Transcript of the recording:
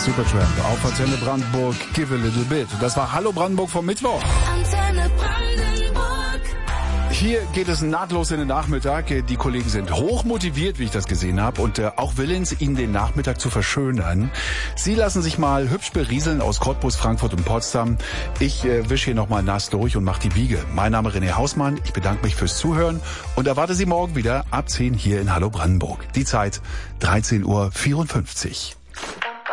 Supertramp auf Antenne Brandenburg, Give a Little Bit. Das war Hallo Brandenburg vom Mittwoch. Antenne Brandenburg. Hier geht es nahtlos in den Nachmittag. Die Kollegen sind hoch motiviert, wie ich das gesehen habe, und auch willens, Ihnen den Nachmittag zu verschönern. Sie lassen sich mal hübsch berieseln aus Cottbus, Frankfurt und Potsdam. Ich wische hier nochmal nass durch und mache die Biege. Mein Name René Hausmann. Ich bedanke mich fürs Zuhören und erwarte Sie morgen wieder ab 10 hier in Hallo Brandenburg. Die Zeit 13:54 Uhr.